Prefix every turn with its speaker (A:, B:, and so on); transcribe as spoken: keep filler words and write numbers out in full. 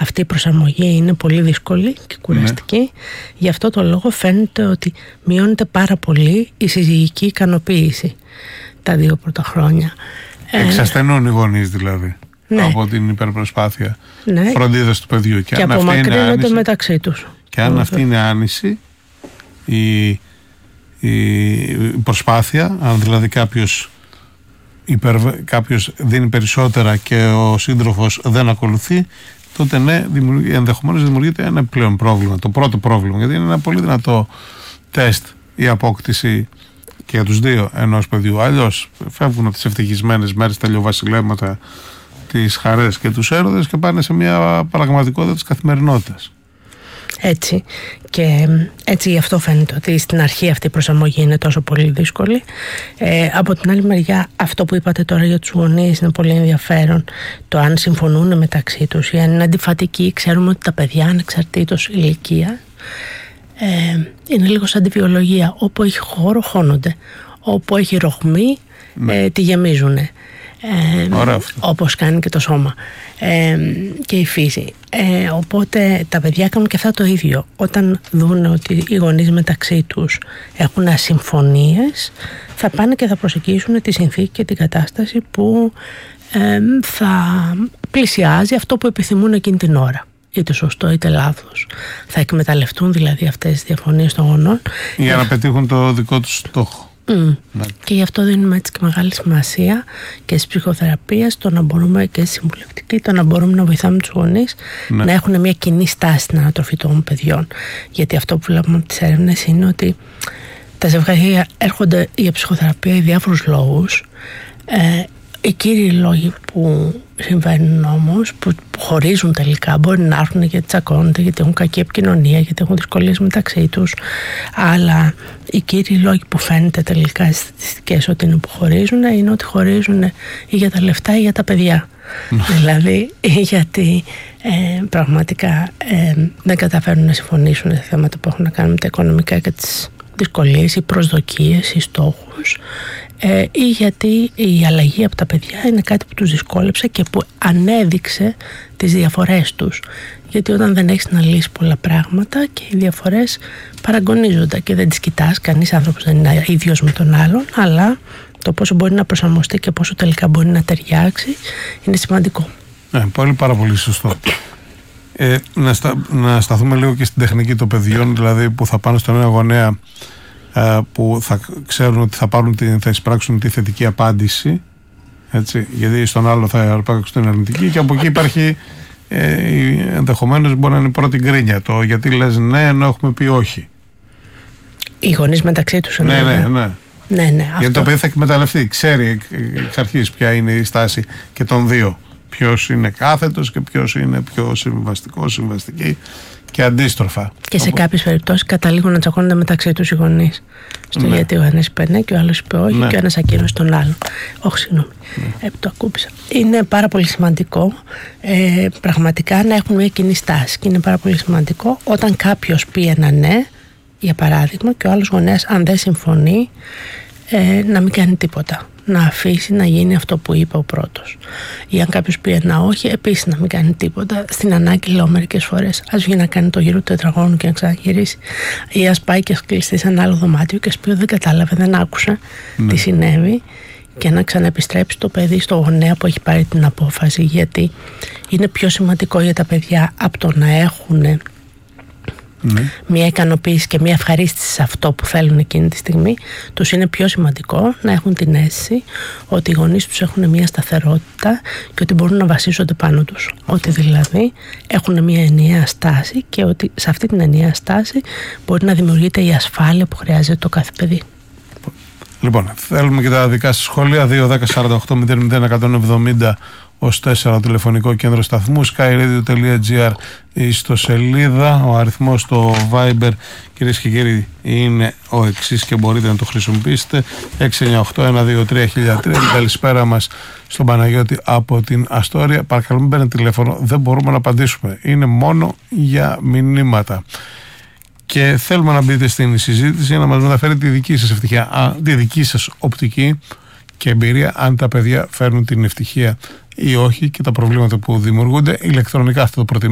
A: αυτή η προσαρμογή είναι πολύ δύσκολη και κουραστική. Ναι. Γι' αυτό το λόγο φαίνεται ότι μειώνεται πάρα πολύ η συζυγική ικανοποίηση τα δύο πρώτα χρόνια.
B: Εξασθενούν οι γονείς δηλαδή, ναι, από την υπερπροσπάθεια, ναι, φροντίδας του παιδιού. Και,
A: και απομακρύνονται μεταξύ τους.
B: Και αν αυτή είναι άνηση η, η προσπάθεια, αν δηλαδή κάποιος, υπερ, κάποιος δίνει περισσότερα και ο σύντροφος δεν ακολουθεί, τότε ναι, ενδεχομένως δημιουργείται ένα πλέον πρόβλημα. Το πρώτο πρόβλημα, γιατί είναι ένα πολύ δυνατό τεστ η απόκτηση και για τους δύο ενός παιδιού. Αλλιώς φεύγουν από τις ευτυχισμένες μέρες, τα λιοβασιλέματα, τις χαρές και τους έρωτες και πάνε σε μια πραγματικότητα της καθημερινότητας.
A: Έτσι. Και έτσι γι' αυτό φαίνεται ότι στην αρχή αυτή η προσαρμογή είναι τόσο πολύ δύσκολη. Ε, από την άλλη μεριά, αυτό που είπατε τώρα για τους γονείς είναι πολύ ενδιαφέρον. Το αν συμφωνούν μεταξύ τους ή αν είναι αντιφατικοί. Ξέρουμε ότι τα παιδιά, ανεξαρτήτως ηλικία, ε, είναι λίγο σαν τη βιολογία. Όπου έχει χώρο χώνονται, όπου έχει ρογμή, ναι, ε, τη γεμίζουνε. Ε, όπως κάνει και το σώμα ε, και η φύση. Ε, οπότε τα παιδιά κάνουν και αυτά το ίδιο. Όταν δουν ότι οι γονείς μεταξύ τους έχουν ασυμφωνίες, θα πάνε και θα προσεγγίσουν τη συνθήκη και την κατάσταση που ε, θα πλησιάζει αυτό που επιθυμούν εκείνη την ώρα. Είτε σωστό είτε λάθος. Θα εκμεταλλευτούν δηλαδή αυτές τις διαφωνίες των γονών
B: για να πετύχουν το δικό τους στόχο.
A: Mm. Ναι. Και γι' αυτό δίνουμε έτσι και μεγάλη σημασία και στις ψυχοθεραπείες, το να μπορούμε και στη συμβουλευτική, το να μπορούμε να βοηθάμε τους γονείς, ναι, να έχουν μια κοινή στάση στην ανατροφή των παιδιών. Γιατί αυτό που βλέπουμε από τις έρευνες είναι ότι τα ζευγάρια έρχονται για ψυχοθεραπεία για διάφορους λόγους. Ε, οι κύριοι λόγοι που συμβαίνουν όμως, που χωρίζουν τελικά, μπορεί να έρθουν γιατί τσακώνονται, γιατί έχουν κακή επικοινωνία, γιατί έχουν δυσκολίες μεταξύ τους. Αλλά οι κύριοι λόγοι που φαίνεται τελικά στις στατιστικές ότι είναι που χωρίζουν, είναι ότι χωρίζουν ή για τα λεφτά ή για τα παιδιά. Δηλαδή, γιατί ε, πραγματικά ε, δεν καταφέρουν να συμφωνήσουν σε θέματα που έχουν να κάνουν με τα οικονομικά και τις δυσκολίες, οι προσδοκίες, οι στόχους, ε, ή γιατί η αλλαγή από τα παιδιά είναι κάτι που τους δυσκόλεψε και που ανέδειξε τις διαφορές τους. Γιατί όταν δεν έχεις να λύσεις πολλά πράγματα και οι διαφορές παραγωνίζονται και δεν τις κοιτάς, κανείς άνθρωπος δεν είναι ίδιος με τον άλλον, αλλά το πόσο μπορεί να προσαρμοστεί και πόσο τελικά μπορεί να ταιριάξει είναι σημαντικό.
B: Ναι, πολύ πάρα πολύ σωστό. Ε, να, στα, να σταθούμε λίγο και στην τεχνική των παιδιών, δηλαδή που θα πάνε στον ένα γονέα ε, που θα ξέρουν ότι θα, πάρουν την, θα εισπράξουν τη θετική απάντηση, έτσι, γιατί στον άλλο θα αρπάξουν την αρνητική, και από εκεί υπάρχει ε, ενδεχομένως μπορεί να είναι η πρώτη γκρίνια, το γιατί λες ναι ενώ έχουμε πει όχι.
A: Οι γονείς μεταξύ τους.
B: Ναι, ναι, ναι, ναι.
A: Ναι, ναι,
B: γιατί αυτό το παιδί θα εκμεταλλευτεί, ξέρει εξ αρχής ποια είναι η στάση και των δύο. Ποιος είναι κάθετος και ποιος είναι πιο συμβαστικός, συμβαστική και αντίστροφα. Και
A: σε κάποιες περιπτώσεις καταλήγουν να τσακώνονται μεταξύ τους οι γονείς. Στο ναι. Γιατί ο ένας είπε ναι και ο άλλος είπε όχι, ναι, και ο ένας ακύρωσε τον άλλον. Όχι, συγγνώμη, ναι. ε, το ακούμπησα. Είναι πάρα πολύ σημαντικό ε, πραγματικά να έχουν μια κοινή στάση. Και είναι πάρα πολύ σημαντικό όταν κάποιος πει ένα ναι, για παράδειγμα, και ο άλλος γονέας, αν δεν συμφωνεί, ε, να μην κάνει τίποτα. Να αφήσει να γίνει αυτό που είπε ο πρώτος. Ή αν κάποιος πει ένα όχι, επίσης να μην κάνει τίποτα. Στην ανάγκη, λέω μερικές φορές, ας βγει να κάνει το γύρο του τετραγώνου και να ξαναγυρίσει. Ή ας πάει και κλειστεί σε ένα άλλο δωμάτιο και ας πει ότι δεν κατάλαβε, δεν άκουσε ναι. τι συνέβη, και να ξαναεπιστρέψει το παιδί στο γονέα που έχει πάρει την απόφαση. Γιατί είναι πιο σημαντικό για τα παιδιά από το να έχουν ναι. μια ικανοποίηση και μια ευχαρίστηση σε αυτό που θέλουν εκείνη τη στιγμή. Τους είναι πιο σημαντικό να έχουν την αίσθηση ότι οι γονείς τους έχουν μια σταθερότητα και ότι μπορούν να βασίζονται πάνω τους. Ότι δηλαδή έχουν μια ενιαία στάση και ότι σε αυτή την ενιαία στάση μπορεί να δημιουργείται η ασφάλεια που χρειάζεται το κάθε παιδί.
B: Λοιπόν, θέλουμε και τα δικά σας σχόλια. Δύο δέκα σαράντα οκτώ μηδέν μηδέν εκατόν εβδομήντα ως τέσσερα τηλεφωνικό κέντρο σταθμού, skyradio τελεία gr η ιστοσελίδα. Ο αριθμός στο Viber, κυρίες και κύριοι, είναι ο εξής και μπορείτε να το χρησιμοποιήσετε: έξι εννιά οκτώ ένα δύο τρία χίλια τρία. Καλησπέρα μας στον Παναγιώτη από την Αστόρια. Παρακαλώ μην παίρνετε τηλέφωνο, δεν μπορούμε να απαντήσουμε, είναι μόνο για μηνύματα. Και θέλουμε να μπείτε στην συζήτηση για να μας μεταφέρετε τη δική σας ευτυχία, α, τη δική σας οπτική και εμπειρία, αν τα παιδιά φέρνουν την ευτυχία ή όχι και τα προβλήματα που δημιουργούνται. Ηλεκτρονικά αυτό το προτείνω.